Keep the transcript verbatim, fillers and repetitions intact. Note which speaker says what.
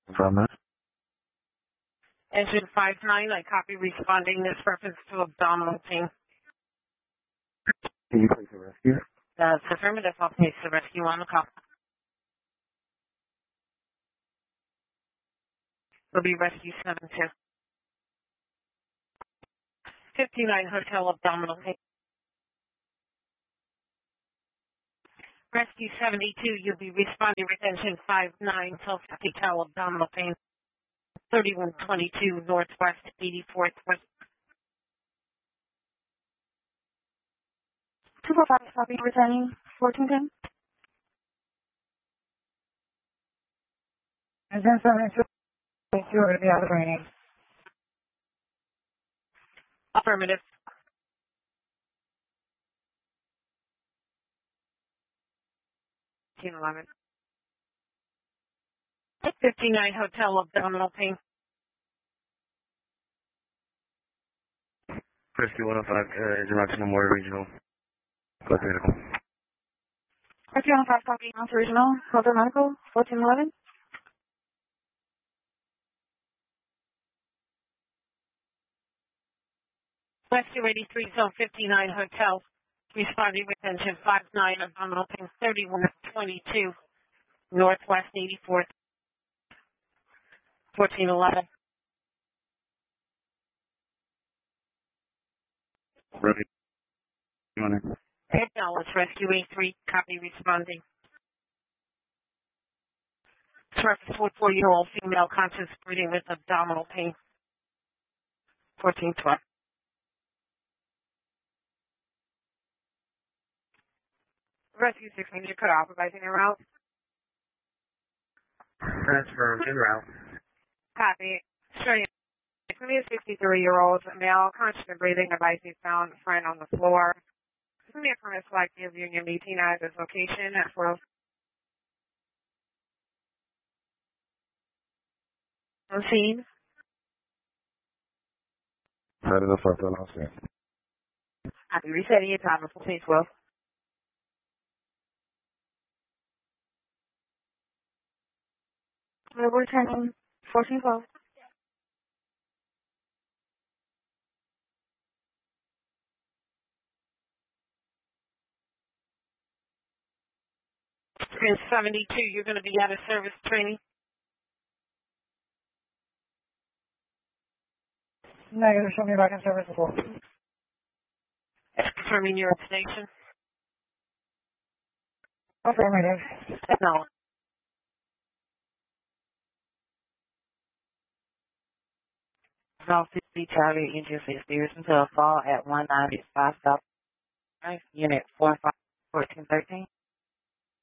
Speaker 1: Affirmative.
Speaker 2: Engine five nine, I copy responding this reference to abdominal pain.
Speaker 1: Can you place a rescue?
Speaker 2: That's affirmative. I'll place the rescue on the call. Will be rescue seven two. fifty-nine Hotel Abdominal Pain. Rescue seventy-two, you'll be responding with engine five nine till Hotel Abdominal Pain. thirty-one twenty-two Northwest eighty-fourth West.
Speaker 3: two four five, copy, returning fourteen ten.
Speaker 4: Engine seventy-two, you already have training.
Speaker 2: Affirmative. fifteen eleven. fifty-nine Hotel Abdominal Pain.
Speaker 1: Rescue one oh five, uh, engine Roxanne Memorial Regional. Close medical.
Speaker 3: Rescue one oh five, copy, Mountain Regional, Closer Medical, fourteen eleven.
Speaker 2: Rescue eighty-three, Zone fifty-nine Hotel. Responding with engine five nine, abdominal pain, thirty-one twenty-two, Northwest eighty-fourth, fourteen eleven.
Speaker 1: Ready. Morning.
Speaker 2: Acknowledge Rescue eighty-three, copy responding. Reference forty-four-year-old female conscious breathing with abdominal pain, fourteen twelve. Rescue six, need you cut off advising your route.
Speaker 1: Transfer, en route.
Speaker 2: Copy. Australian. It's going to be a sixty-three-year-old male, conscious and breathing, advising found friend on the floor. It's going to be a permit select of Union eighteen at this location at four oh scene.
Speaker 1: Head of the front door, I'll see.
Speaker 2: Copy. Resetting your time, please, Will.
Speaker 3: We're returning fourteen twelve.
Speaker 2: In seventy-two, you're going to be out of service training.
Speaker 4: Negative, show me back in service before.
Speaker 2: Confirming your station.
Speaker 4: Affirmative.
Speaker 2: No.
Speaker 5: South City Charlie Agency Spears until fall at one ninety-five South Unit four five fourteen thirteen.